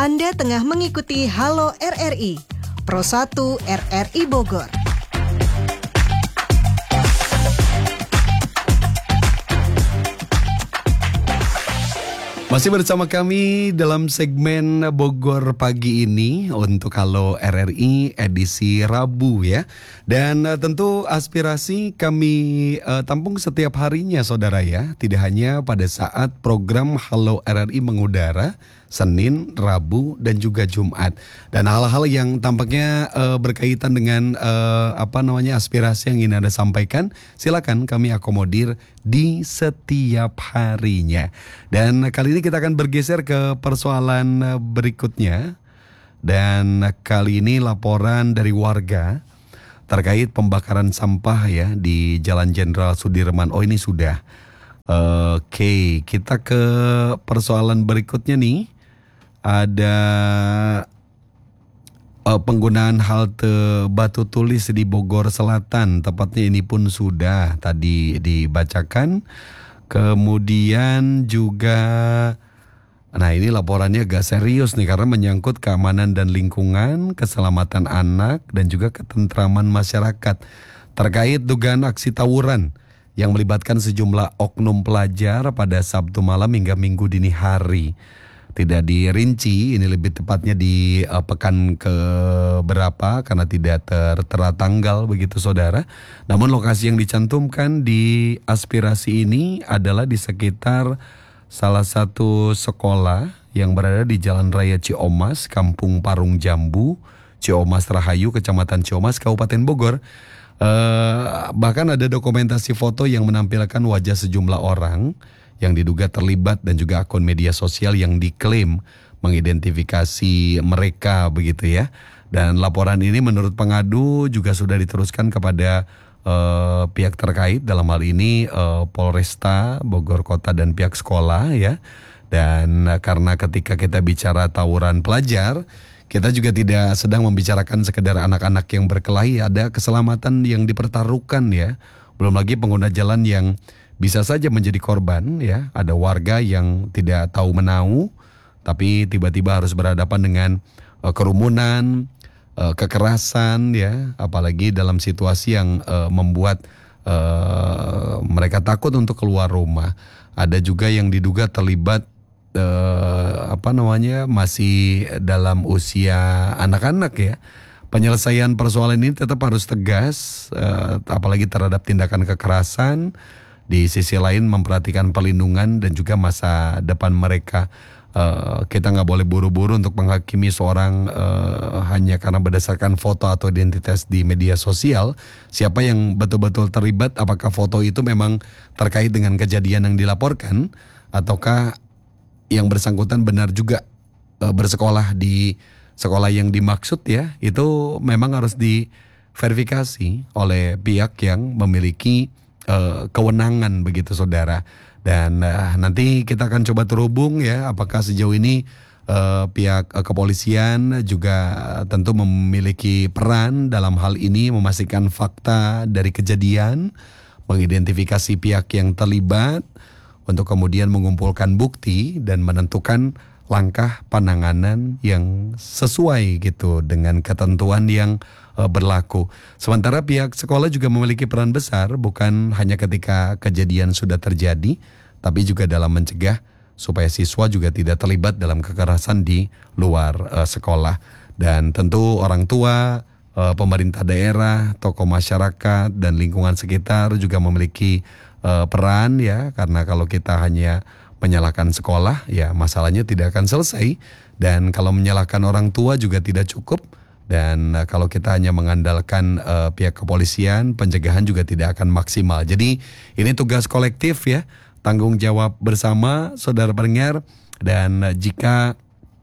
Anda tengah mengikuti Halo RRI, Pro 1 RRI Bogor. Masih bersama kami dalam segmen Bogor pagi ini untuk Halo RRI edisi Rabu ya. Dan tentu aspirasi kami tampung setiap harinya saudara ya. Tidak hanya pada saat program Halo RRI mengudara Senin, Rabu, dan juga Jumat. Dan hal-hal yang tampaknya berkaitan dengan aspirasi yang ingin Anda sampaikan, silakan kami akomodir di setiap harinya. Dan kali ini kita akan bergeser ke persoalan berikutnya. Dan kali ini laporan dari warga terkait pembakaran sampah ya di Jalan Jenderal Sudirman. Oh, ini sudah. Oke, kita ke persoalan berikutnya nih. Ada penggunaan halte Batu Tulis di Bogor Selatan. Tepatnya ini pun sudah tadi dibacakan. Kemudian juga, nah ini laporannya agak serius nih karena menyangkut keamanan dan lingkungan, keselamatan anak, dan juga ketentraman masyarakat. Terkait dugaan aksi tawuran yang melibatkan sejumlah oknum pelajar pada Sabtu malam hingga Minggu dini hari. Tidak dirinci, ini lebih tepatnya di pekan ke berapa karena tidak tertera tanggal begitu saudara. Namun lokasi yang dicantumkan di aspirasi ini adalah di sekitar salah satu sekolah yang berada di Jalan Raya Ciomas, Kampung Parung Jambu, Ciomas Rahayu, Kecamatan Ciomas, Kabupaten Bogor. Bahkan ada dokumentasi foto yang menampilkan wajah sejumlah orang yang diduga terlibat dan juga akun media sosial yang diklaim mengidentifikasi mereka begitu ya. Dan laporan ini menurut pengadu juga sudah diteruskan kepada pihak terkait, dalam hal ini Polresta Bogor Kota dan pihak sekolah ya. Dan karena ketika kita bicara tawuran pelajar, kita juga tidak sedang membicarakan sekedar anak-anak yang berkelahi, ada keselamatan yang dipertaruhkan ya. Belum lagi pengguna jalan yang bisa saja menjadi korban ya. Ada warga yang tidak tahu menahu tapi tiba-tiba harus berhadapan dengan kerumunan, kekerasan ya, apalagi dalam situasi yang membuat mereka takut untuk keluar rumah. Ada juga yang diduga terlibat masih dalam usia anak-anak ya. Penyelesaian persoalan ini tetap harus tegas, apalagi terhadap tindakan kekerasan. Di sisi lain memperhatikan perlindungan dan juga masa depan mereka. Kita nggak boleh buru-buru untuk menghakimi seorang hanya karena berdasarkan foto atau identitas di media sosial. Siapa yang betul-betul terlibat, apakah foto itu memang terkait dengan kejadian yang dilaporkan, ataukah yang bersangkutan benar juga bersekolah di sekolah yang dimaksud ya. Itu memang harus diverifikasi oleh pihak yang memiliki kewenangan begitu saudara. Dan nanti kita akan coba terhubung ya, apakah sejauh ini pihak kepolisian juga tentu memiliki peran dalam hal ini, memastikan fakta dari kejadian, mengidentifikasi pihak yang terlibat untuk kemudian mengumpulkan bukti dan menentukan langkah penanganan yang sesuai gitu dengan ketentuan yang berlaku. Sementara pihak sekolah juga memiliki peran besar, bukan hanya ketika kejadian sudah terjadi, tapi juga dalam mencegah supaya siswa juga tidak terlibat dalam kekerasan di luar sekolah. Dan tentu orang tua, pemerintah daerah, tokoh masyarakat, dan lingkungan sekitar juga memiliki peran ya, karena kalau kita hanya menyalahkan sekolah ya masalahnya tidak akan selesai, dan kalau menyalahkan orang tua juga tidak cukup. Dan kalau kita hanya mengandalkan pihak kepolisian, pencegahan juga tidak akan maksimal. Jadi ini tugas kolektif ya, tanggung jawab bersama saudara pendengar. Dan jika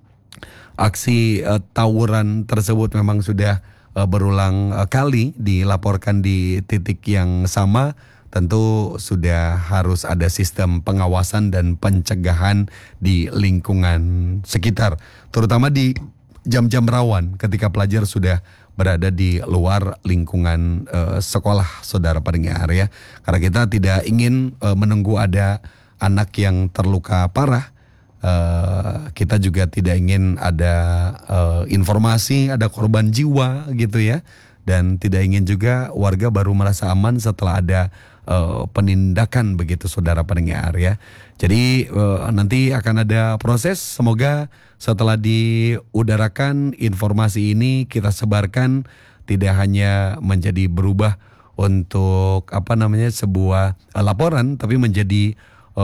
aksi tawuran tersebut memang sudah berulang kali dilaporkan di titik yang sama, tentu sudah harus ada sistem pengawasan dan pencegahan di lingkungan sekitar, terutama di jam-jam rawan ketika pelajar sudah berada di luar lingkungan sekolah saudara pendengar ya. Karena kita tidak ingin menunggu ada anak yang terluka parah Kita juga tidak ingin ada informasi ada korban jiwa gitu ya, dan tidak ingin juga warga baru merasa aman setelah ada penindakan begitu saudara pendengar ya. Jadi nanti akan ada proses, semoga setelah diudarakan informasi ini kita sebarkan tidak hanya menjadi berubah untuk sebuah laporan, tapi menjadi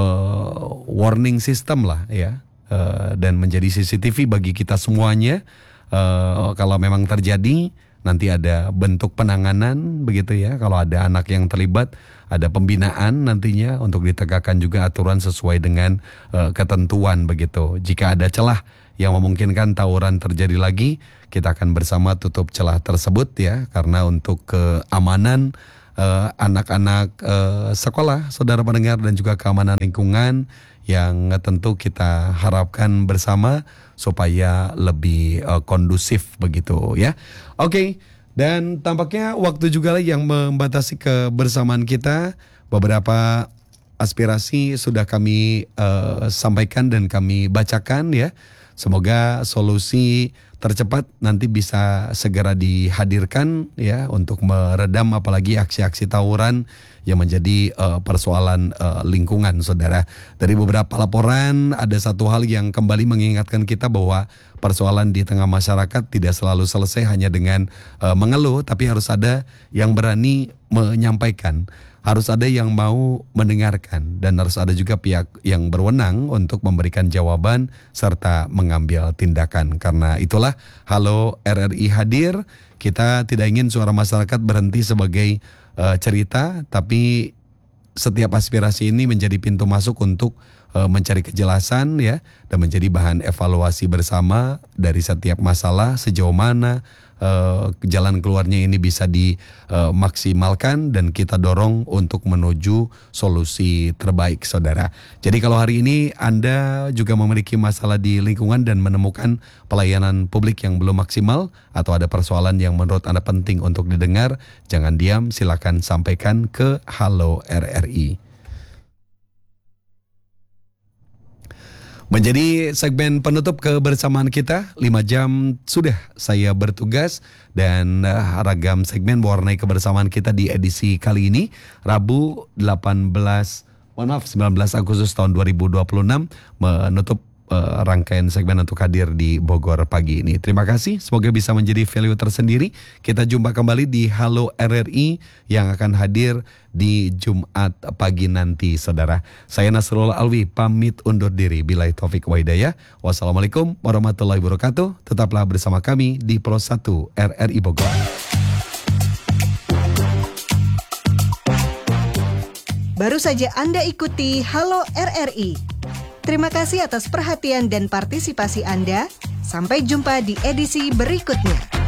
warning system lah ya, dan menjadi CCTV bagi kita semuanya. Kalau memang terjadi nanti ada bentuk penanganan begitu ya. Kalau ada anak yang terlibat, ada pembinaan nantinya untuk ditegakkan juga aturan sesuai dengan ketentuan begitu. Jika ada celah yang memungkinkan tawuran terjadi lagi, kita akan bersama tutup celah tersebut ya, karena untuk keamanan anak-anak sekolah, saudara pendengar, dan juga keamanan lingkungan yang tentu kita harapkan bersama supaya lebih kondusif begitu ya. Oke, dan tampaknya waktu juga lah yang membatasi kebersamaan kita. Beberapa aspirasi sudah kami sampaikan dan kami bacakan ya. Semoga solusi tercepat nanti bisa segera dihadirkan ya, untuk meredam apalagi aksi-aksi tawuran yang menjadi persoalan lingkungan saudara. Dari beberapa laporan ada satu hal yang kembali mengingatkan kita bahwa persoalan di tengah masyarakat tidak selalu selesai hanya dengan mengeluh, tapi harus ada yang berani menyampaikan. Harus ada yang mau mendengarkan, dan harus ada juga pihak yang berwenang untuk memberikan jawaban serta mengambil tindakan. Karena itulah Halo RRI hadir. Kita tidak ingin suara masyarakat berhenti sebagai cerita, tapi setiap aspirasi ini menjadi pintu masuk untuk mencari kejelasan ya, dan menjadi bahan evaluasi bersama dari setiap masalah sejauh mana jalan keluarnya ini bisa dimaksimalkan, dan kita dorong untuk menuju solusi terbaik saudara. Jadi kalau hari ini Anda juga memiliki masalah di lingkungan dan menemukan pelayanan publik yang belum maksimal, atau ada persoalan yang menurut Anda penting untuk didengar, jangan diam, silakan sampaikan ke Halo RRI. Menjadi segmen penutup kebersamaan kita, 5 jam sudah saya bertugas, dan ragam segmen mewarnai kebersamaan kita di edisi kali ini, Rabu 19 Agustus tahun 2026, menutup rangkaian segmen untuk hadir di Bogor pagi ini. Terima kasih, semoga bisa menjadi value tersendiri. Kita jumpa kembali di Halo RRI yang akan hadir di Jumat pagi nanti saudara. Saya Nasrullah Alwi pamit undur diri. Billahi taufik wa hidayah. Wassalamualaikum warahmatullahi wabarakatuh. Tetaplah bersama kami di Pro 1 RRI Bogor. Baru saja Anda ikuti Halo RRI. Terima kasih atas perhatian dan partisipasi Anda. Sampai jumpa di edisi berikutnya.